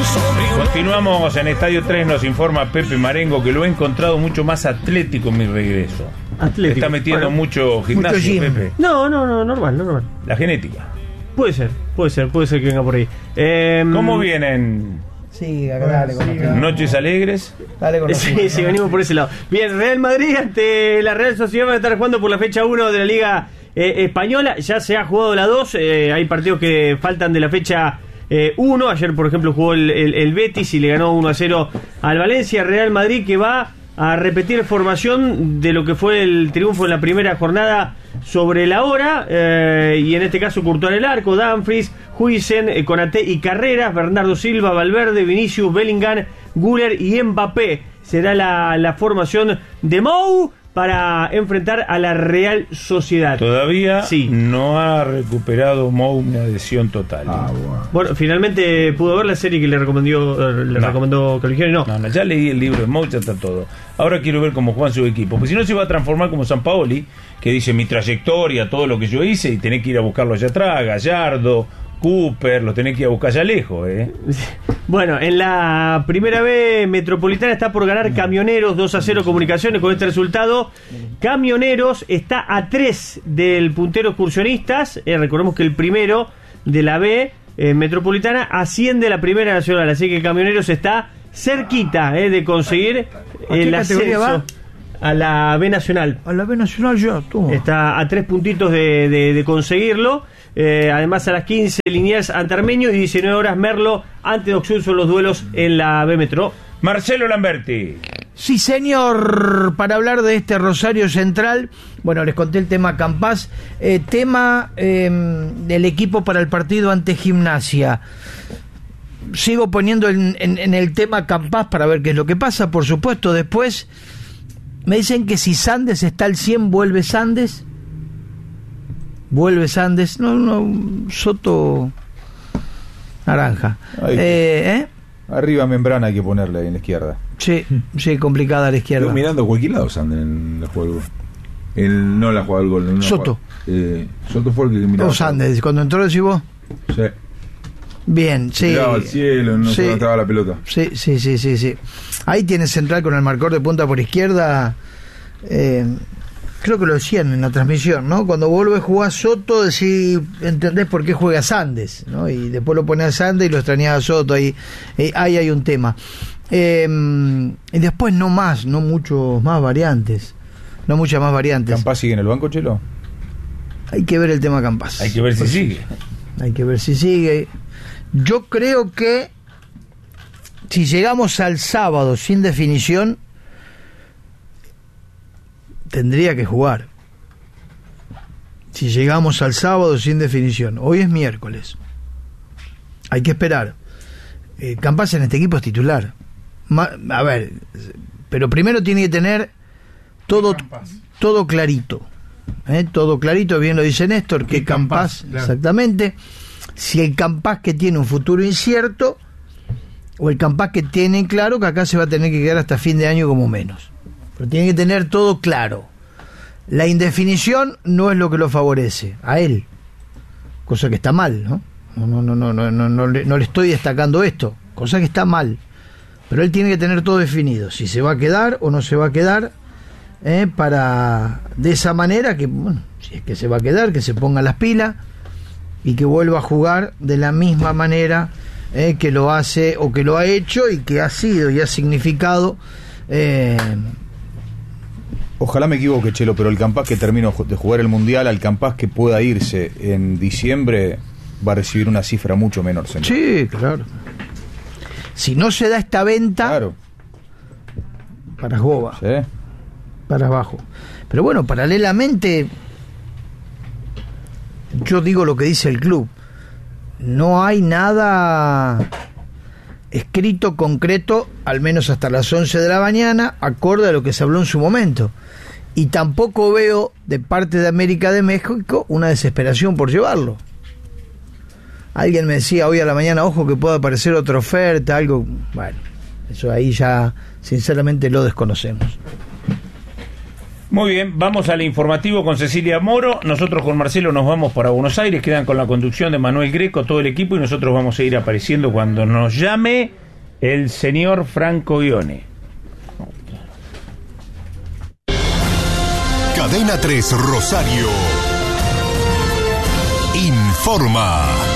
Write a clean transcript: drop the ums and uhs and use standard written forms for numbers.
Continuamos en Estadio 3, nos informa Pepe Marengo que lo he encontrado mucho más atlético en mi regreso. Atlético. Está metiendo mucho gimnasio, mucho Pepe. No, normal. La genética. Puede ser que venga por ahí. ¿Cómo vienen? Sí, dale con los ¿Noches alegres? Dale con los Sí, venimos por ese lado. Bien, Real Madrid ante la Real Sociedad va a estar jugando por la fecha 1 de la Liga Española. Ya se ha jugado la 2. Hay partidos que faltan de la fecha 1. Ayer, por ejemplo, jugó el Betis y le ganó 1-0 al Valencia. Real Madrid que va a repetir formación de lo que fue el triunfo en la primera jornada sobre la hora, y en este caso Courtois en el arco, Dumfries, Huijsen, Konaté y Carreras, Bernardo Silva, Valverde, Vinicius, Bellingham, Güler y Mbappé. Será la formación de Mou para enfrentar a la Real Sociedad. Todavía sí. No ha recuperado Mou una adhesión total. Bueno, finalmente pudo ver la serie que le recomendó Caligioni. No, ya leí el libro de Mou, ya está todo. Ahora quiero ver cómo juegan su equipo, porque si no se va a transformar como Sampaoli, que dice mi trayectoria, todo lo que yo hice, y tenés que ir a buscarlo allá atrás, Gallardo, Cooper, lo tenés que ir a buscar allá lejos, Bueno, en la primera B Metropolitana está por ganar Camioneros 2-0 Comunicaciones. Con este resultado, Camioneros está a 3 del puntero Excursionistas. Recordemos que el primero de la B Metropolitana asciende a la Primera Nacional, así que Camioneros está cerquita de conseguir el ascenso a la B Nacional. A la B Nacional ya, toma. Está a 3 puntitos de conseguirlo. Además, a las 15 Liniers ante Armenio y 19 horas Merlo ante Doxul son los duelos en la B Metro. Marcelo Lamberti. Sí, señor, para hablar de este Rosario Central, bueno, les conté el tema Campás, tema del equipo para el partido ante Gimnasia. Sigo poniendo en el tema Campás para ver qué es lo que pasa, por supuesto. Después me dicen que si Sandes está al 100, vuelve Sandes. No, Soto naranja. Arriba membrana hay que ponerle ahí en la izquierda. Sí, complicada a la izquierda. Estoy mirando a cualquier lado Sandes en la jugada del gol. No la jugada del gol. Soto. Soto fue el que miraba. O Sandes, cuando entró decís vos. Sí. Bien, sí. Miraba al cielo, no se estaba la pelota. Sí. Ahí tiene Central con el marcador de punta por izquierda. Creo que lo decían en la transmisión, ¿no? Cuando vuelve a jugar Soto, entendés por qué juega Sandes, ¿no? Y después lo pone a Sandes y lo extrañaba a Soto. Ahí hay un tema. Y después no muchas más variantes. ¿Campás sigue en el banco, Chelo? Hay que ver el tema Campás. Hay que ver si sigue. Yo creo que si llegamos al sábado sin definición, tendría que jugar. Si llegamos al sábado sin definición. Hoy es miércoles. Hay que esperar. Campás en este equipo es titular. A ver, pero primero tiene que tener todo clarito. Todo clarito, bien lo dice Néstor, que Campás, claro. Exactamente. Si el Campás que tiene un futuro incierto, o el Campás que tiene claro que acá se va a tener que quedar hasta fin de año como menos. Pero tiene que tener todo claro. La indefinición no es lo que lo favorece a él, cosa que está mal, ¿no? No le estoy destacando esto, cosa que está mal. Pero él tiene que tener todo definido, si se va a quedar o no se va a quedar, para de esa manera que, bueno, si es que se va a quedar, que se ponga las pilas y que vuelva a jugar de la misma manera que lo hace o que lo ha hecho y que ha sido y ha significado. Ojalá me equivoque, Chelo, pero el Campás que terminó de jugar el Mundial, al Campás que pueda irse en diciembre, va a recibir una cifra mucho menor, señor. Sí, claro. Si no se da esta venta, claro, para Joba, ¿sí? Para abajo. Pero bueno, paralelamente, yo digo lo que dice el club. No hay nada escrito, concreto, al menos hasta las 11 de la mañana, acorde a lo que se habló en su momento. Y tampoco veo de parte de América de México una desesperación por llevarlo. Alguien me decía hoy a la mañana, ojo que pueda aparecer otra oferta, algo. Bueno, eso ahí ya sinceramente lo desconocemos. Muy bien, vamos al informativo con Cecilia Moro. Nosotros con Marcelo nos vamos para Buenos Aires, quedan con la conducción de Manuel Greco, todo el equipo, y nosotros vamos a ir apareciendo cuando nos llame el señor Franco Ione. Cadena 3 Rosario informa.